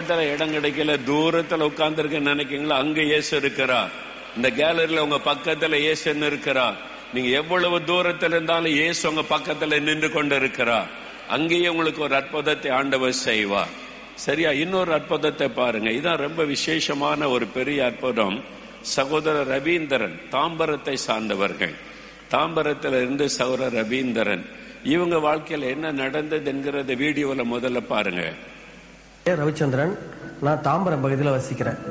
பக்கத்துல இடம் கிடைக்கல, தூரத்துல உட்கார்ந்து நினைக்கீங்களா, அங்க இயேசு இருக்கிறா. இந்த கேலரியில உங்க பக்கத்துல இயேசுன்னு இருக்கிறா. நீங்க எவ்வளவு தூரத்துல இருந்தாலும் இயேசு உங்க பக்கத்துல நின்று கொண்டு இருக்கிறா. அங்கேயே உங்களுக்கு ஒரு அற்புதத்தை ஆண்டவர் செய்வா. சரியா? இன்னொரு அற்புதத்தை பாருங்க. இதான் ரொம்ப விசேஷமான ஒரு பெரிய அற்புதம். சகோதரர் ரவீந்திரன், தாம்பரத்தை சார்ந்தவர்கள். தாம்பரத்தில் இருந்து சகோதரர் ரவீந்திரன், இவங்க வாழ்க்கையில் என்ன நடந்தது என்கிறத வீடியோல முதல்ல பாருங்க. ரவிச்சந்திரன், நான் தாம்பரம் பகுதியில் வசிக்கிறேன்.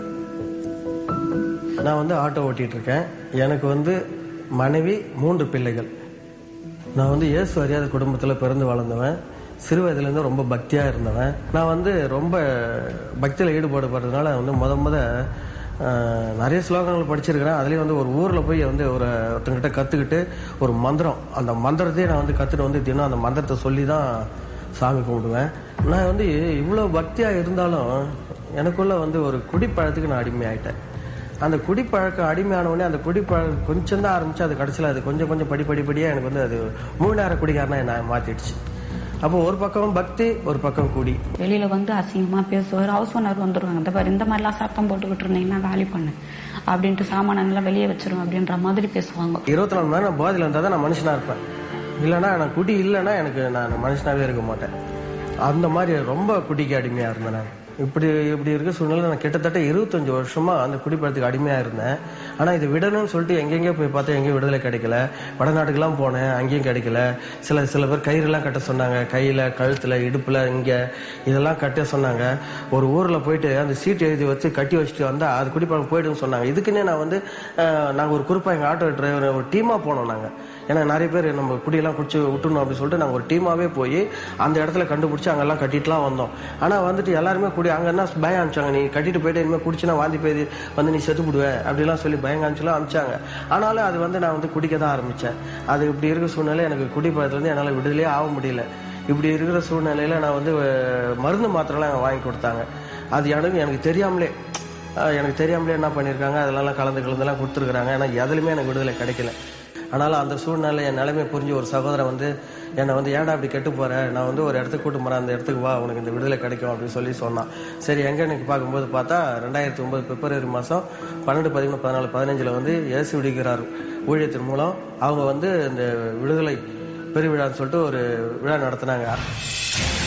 நான் ஆட்டோ ஓட்டிட்டு இருக்கேன். எனக்கு மனைவி, 3 பிள்ளைகள். நான் இயேசு அறியாத குடும்பத்தில் பிறந்து வளர்ந்தவன். சிறு வயதுலேருந்து ரொம்ப பக்தியா இருந்தவன். நான் ரொம்ப பக்தியில் ஈடுபாடுபடுறதுனால முத நிறைய ஸ்லோகங்கள் படிச்சிருக்கிறேன். அதுலேயும் ஒரு ஊரில் போய் ஒருத்தங்கிட்ட கற்றுக்கிட்டு ஒரு மந்திரம், அந்த மந்திரத்தையே நான் கற்றுட்டு தினம் அந்த மந்திரத்தை சொல்லி தான் சாமி கும்பிடுவேன். நான் இவ்வளோ பக்தியாக இருந்தாலும் எனக்குள்ள ஒரு குடிப்பழத்துக்கு நான் அடிமையாயிட்டேன். அந்த குடிப்பழக்கம் அடிமையானவொடனே அந்த குடிப்பழக்கம் கொஞ்சம் தான் ஆரம்பிச்சு, அது கடைசியில் அது கொஞ்சம் கொஞ்சம் படிப்படியாக எனக்கு அது 3 நேர குடிகாரனா என்ன மாற்றிடுச்சு. அப்போ ஒரு பக்கம் பக்தி, ஒரு பக்கம் கூடி. வெளியில அசிங்கமா பேசுவார். ஹவுஸ் ஓனர் வந்துருவாங்க, இந்த மாதிரி இந்த மாதிரிலாம் சத்தம் போட்டுக்கிட்டு இருந்தீங்கன்னா காலி பண்ணு அப்படின்ட்டு சாமானங்கள்லாம் வெளியே வச்சிரும் அப்படின்ற மாதிரி பேசுவாங்க. 24 மணி நேரம் போதையில் இருந்தால் தான் நான் மனுஷனா இருப்பேன். இல்லைன்னா நான் குடி இல்லைன்னா நான் மனுஷனாவே இருக்க மாட்டேன். அந்த மாதிரி ரொம்ப குடிக்கு அடிமையா இருந்தேன். நான் இப்படி இருக்க சூழ்நிலை நான் கிட்டத்தட்ட 25 வருஷமா அந்த குடிப்பழத்துக்கு அடிமையா இருந்தேன். ஆனா இது விடணும்னு சொல்லிட்டு எங்கெங்கே போய் பார்த்தா எங்கேயும் விடுதலை கிடைக்கல. வடநாட்டுக்கெல்லாம் போனேன், அங்கேயும் கிடைக்கல. சில பேர் கயிறுலாம் கட்ட சொன்னாங்க, கையில, கழுத்துல, இடுப்புல, இங்க இதெல்லாம் கட்ட சொன்னாங்க. ஒரு ஊர்ல போயிட்டு அந்த சீட் எழுதி வச்சு கட்டி வச்சுட்டு வந்தா அது குடிப்பழக்கம் போயிடுன்னு சொன்னாங்க. இதுக்குன்னே நான் நாங்க ஒரு குறிப்பா எங்க ஆட்டோ டிரைவர் ஒரு டீமா போனோம் நாங்க. ஏன்னா நிறைய பேர் நம்ம குடியெல்லாம் குடிச்சு விட்டுணும் அப்படின்னு சொல்லிட்டு நாங்கள் ஒரு டீமாவே போய் அந்த இடத்துல கண்டுபிடிச்சி அங்கெல்லாம் கட்டிட்டுலாம் வந்தோம். ஆனால் எல்லாருமே குடி அங்கே என்ன பயம் அனுப்பிச்சாங்க, நீ கட்டிட்டு போயிட்டு இனிமேல் குடிச்சுனா வாந்தி போய் நீ செத்து விடுவேன் அப்படிலாம் சொல்லி பயம் காமிச்சுலாம் அனுப்பிச்சாங்க. ஆனாலும் அது நான் குடிக்க தான் ஆரம்பித்தேன். அது இப்படி இருக்கிற சூழ்நிலை எனக்கு குடிப்பழத்துல என்னால் விடுதலையே ஆக முடியல. இப்படி இருக்கிற சூழ்நிலையில் நான் மருந்து மாத்திரைலாம் வாங்கி கொடுத்தாங்க. அது எனக்கு தெரியாமலே என்ன பண்ணியிருக்காங்க, அதெல்லாம் கலந்துலாம் கொடுத்துருக்குறாங்க. ஆனால் எதுலையுமே எனக்கு விடுதலை கிடைக்கல. ஆனாலும் அந்த சூழ்நிலை என் நிலைமை புரிஞ்சு ஒரு சகோதரன் என்னை ஏன்டா அப்படி கெட்டு போற, நான் ஒரு இடத்துக்கு கூட்டு போறேன், அந்த இடத்துக்கு வா, உனக்கு இந்த விடுதலை கிடைக்கும் அப்படின்னு சொல்லி சொன்னான். சரி எங்க எனக்கு பார்க்கும்போது பார்த்தா 2009 பிப்ரவரி மாதம் 12, 13, 14, 15 இயேசு விடுகிறார் ஊழியத்தின் மூலம் அவங்க இந்த விடுதலை பெருவிழான்னு சொல்லிட்டு ஒரு விழா நடத்தினாங்க.